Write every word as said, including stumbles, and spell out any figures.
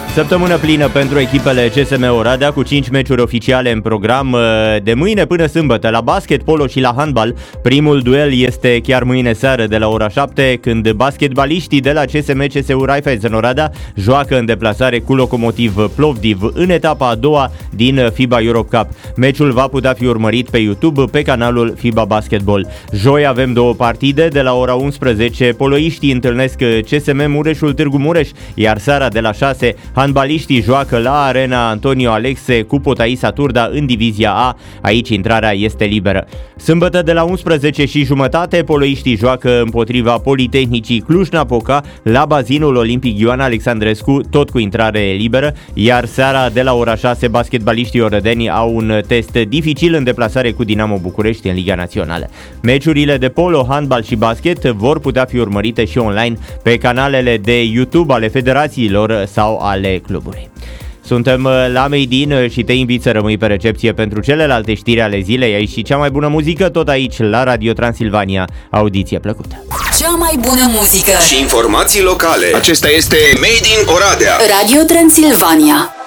Săptămână plină pentru echipele C S M Oradea cu cinci meciuri oficiale în program de mâine până sâmbătă. La basket, polo și la handbal, primul duel este chiar mâine seară de la ora șapte, când basketbaliștii de la C S M C S U Raiffeisen Oradea joacă în deplasare cu Locomotiv Plovdiv în etapa a doua din FIBA Europe Cup. Meciul va putea fi urmărit pe YouTube pe canalul FIBA Basketball. Joi avem două partide, de la ora unsprezece poloiștii întâlnesc C S M Mureșul Târgu Mureș, iar seara de la șase handbaliștii joacă la Arena Antonio Alexe cu Potaisa Turda în divizia A. Aici intrarea este liberă. Sâmbătă de la unsprezece și jumătate poloiștii joacă împotriva Politehnicii Cluj-Napoca la bazinul olimpic Ioan Alexandrescu, tot cu intrare liberă, iar seara de la ora șase basketbaliștii orădeni au un test dificil în deplasare cu Dinamo București în Liga Națională. Meciurile de polo, handbal și basket vor putea fi urmărite și online pe canalele de YouTube ale federațiilor sau ale clubului. Suntem la Made in și te invit să rămâi pe recepție pentru celelalte știri ale zilei. Aici și cea mai bună muzică, tot aici la Radio Transilvania. Audiție plăcută! Cea mai bună muzică și informații locale. Acesta este Made in Oradea. Radio Transilvania.